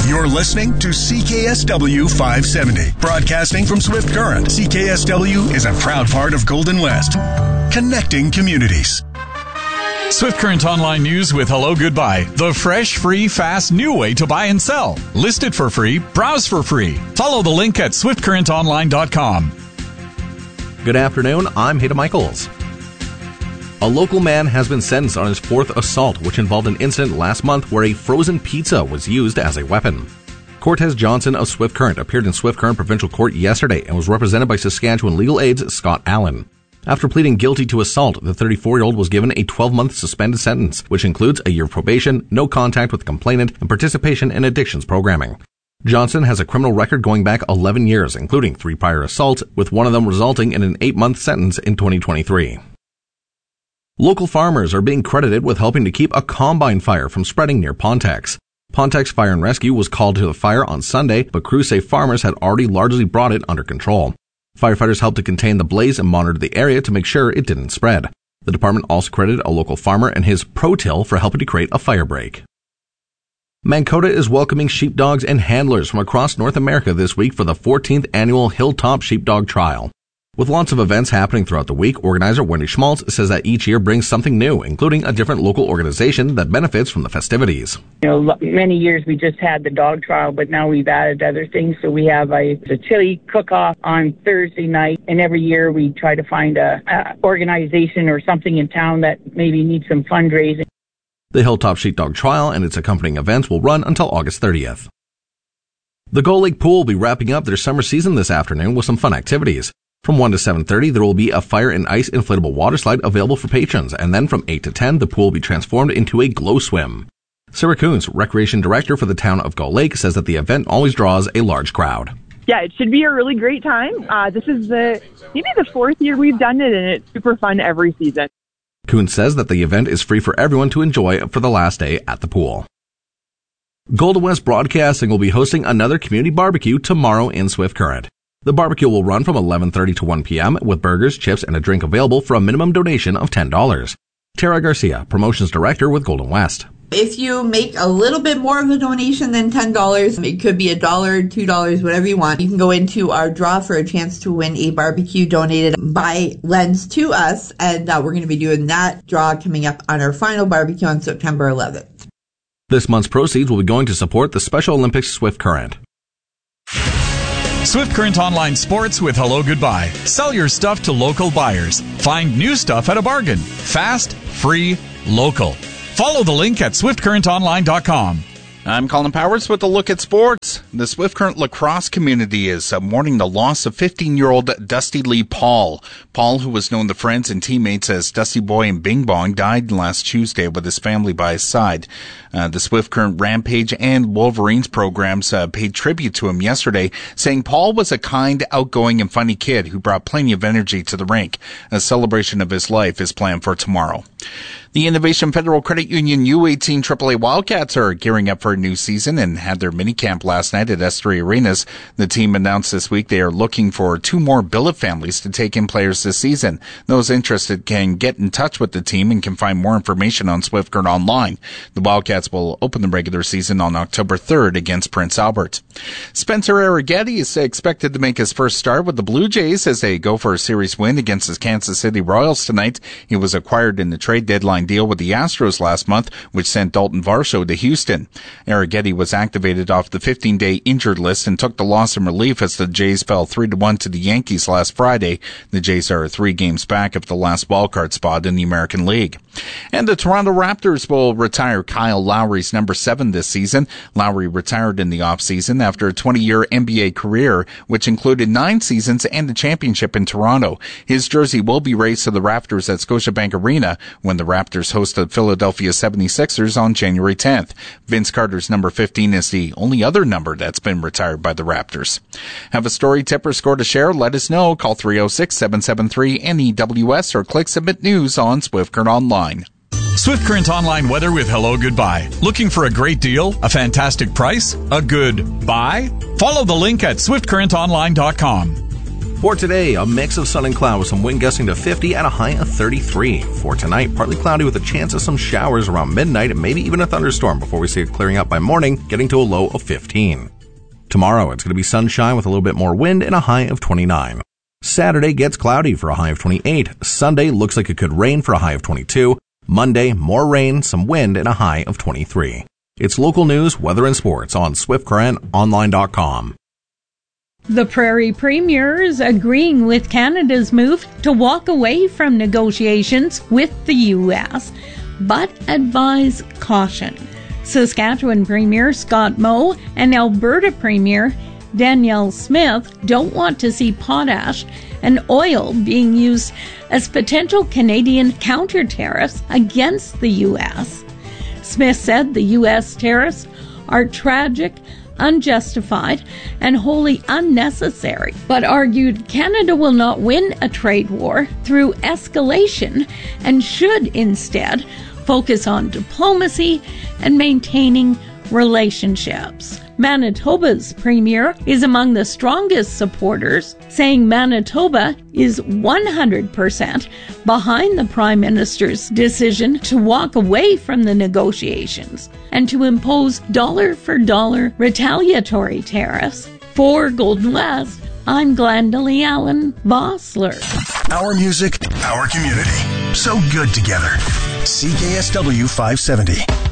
You're listening to CKSW 570, broadcasting from Swift Current. CKSW is a proud part of Golden West, connecting communities. Swift Current Online News with Hello Goodbye, the fresh, free, fast, new way to buy and sell. List it for free, browse for free. Follow the link at swiftcurrentonline.com. Good afternoon, I'm Hayden Michaels. A local man has been sentenced on his fourth assault, which involved an incident last month where a frozen pizza was used as a weapon. Cortez Johnson of Swift Current appeared in Swift Current Provincial Court yesterday and was represented by Saskatchewan Legal Aid's Scott Allen. After pleading guilty to assault, the 34-year-old was given a 12-month suspended sentence, which includes a year of probation, no contact with the complainant, and participation in addictions programming. Johnson has a criminal record going back 11 years, including 3 prior assaults, with one of them resulting in an 8-month sentence in 2023. Local farmers are being credited with helping to keep a combine fire from spreading near Pontex. Pontex Fire and Rescue was called to the fire on Sunday, but crews say farmers had already largely brought it under control. Firefighters helped to contain the blaze and monitor the area to make sure it didn't spread. The department also credited a local farmer and his ProTill for helping to create a fire break. Mankota is welcoming sheepdogs and handlers from across North America this week for the 14th annual Hilltop Sheepdog Trial. With lots of events happening throughout the week, organizer Wendy Schmaltz says that each year brings something new, including a different local organization that benefits from the festivities. Many years we just had the dog trial, but now we've added other things. So we have a chili cook-off on Thursday night, and every year we try to find a organization or something in town that maybe needs some fundraising. The Hilltop Sheepdog Trial and its accompanying events will run until August 30th. The Gull Lake Pool will be wrapping up their summer season this afternoon with some fun activities. From 1 to 7:30, there will be a fire and ice inflatable water slide available for patrons, and then from 8 to 10, the pool will be transformed into a glow swim. Sarah Coons, Recreation Director for the town of Gull Lake, says that the event always draws a large crowd. Yeah, it should be a really great time. This is maybe the 4th year we've done it, and it's super fun every season. Coons says that the event is free for everyone to enjoy for the last day at the pool. Golden West Broadcasting will be hosting another community barbecue tomorrow in Swift Current. The barbecue will run from 11:30 to 1 p.m. with burgers, chips, and a drink available for a minimum donation of $10. Tara Garcia, Promotions Director with Golden West. If you make a little bit more of a donation than $10, it could be $1, $2, whatever you want. You can go into our draw for a chance to win a barbecue donated by Lens to us, and we're going to be doing that draw coming up on our final barbecue on September 11th. This month's proceeds will be going to support the Special Olympics Swift Current. Swift Current Online Sports with Hello Goodbye. Sell your stuff to local buyers. Find new stuff at a bargain. Fast, free, local. Follow the link at swiftcurrentonline.com. I'm Colin Powers with a look at sports. The Swift Current lacrosse community is mourning the loss of 15-year-old Dusty Lee Paul. Paul, who was known to friends and teammates as Dusty Boy and Bing Bong, died last Tuesday with his family by his side. The Swift Current Rampage and Wolverines programs paid tribute to him yesterday, saying Paul was a kind, outgoing, and funny kid who brought plenty of energy to the rink. A celebration of his life is planned for tomorrow. The Innovation Federal Credit Union U18 AAA Wildcats are gearing up for a new season and had their minicamp last night at S3 Arenas. The team announced this week they are looking for 2 more billet families to take in players this season. Those interested can get in touch with the team and can find more information on Swift Current Online. The Wildcats will open the regular season on October 3rd against Prince Albert. Spencer Arrighetti is expected to make his first start with the Blue Jays as they go for a series win against the Kansas City Royals tonight. He was acquired in the trade deadline deal with the Astros last month, which sent Dalton Varsho to Houston. Arrighetti was activated off the 15-day injured list and took the loss in relief as the Jays fell 3-1 to the Yankees last Friday. The Jays are 3 games back of the last wildcard spot in the American League. And the Toronto Raptors will retire Kyle Lowry's number 7 this season. Lowry retired in the offseason after a 20-year NBA career, which included 9 seasons and a championship in Toronto. His jersey will be raised to the Raptors at Scotiabank Arena when the Raptors host the Philadelphia 76ers on January 10th. Vince Carter's number 15 is the only other number that's been retired by the Raptors. Have a story, tip, or score to share? Let us know. Call 306-773-NEWS or click Submit News on Swift Current Online. Swift Current Online weather with Hello Goodbye. Looking for a great deal? A fantastic price? A good buy? Follow the link at swiftcurrentonline.com. For today, a mix of sun and cloud with some wind gusting to 50 and a high of 33. For tonight, partly cloudy with a chance of some showers around midnight and maybe even a thunderstorm before we see it clearing up by morning, getting to a low of 15. Tomorrow, it's going to be sunshine with a little bit more wind and a high of 29. Saturday gets cloudy for a high of 28. Sunday looks like it could rain for a high of 22. Monday, more rain, some wind, and a high of 23. It's local news, weather, and sports on SwiftCurrentOnline.com. The Prairie Premier is agreeing with Canada's move to walk away from negotiations with the U.S., but advise caution. Saskatchewan Premier Scott Moe and Alberta Premier Danielle Smith don't want to see potash and oil being used as potential Canadian counter-tariffs against the U.S. Smith said the U.S. tariffs are tragic, unjustified, and wholly unnecessary, but argued Canada will not win a trade war through escalation and should instead focus on diplomacy and maintaining relationships. Manitoba's premier is among the strongest supporters, saying Manitoba is 100% behind the Prime Minister's decision to walk away from the negotiations and to impose dollar-for-dollar retaliatory tariffs. For Golden West, I'm Glendalee Allen Vossler. Our music, our community. So good together. CKSW 570.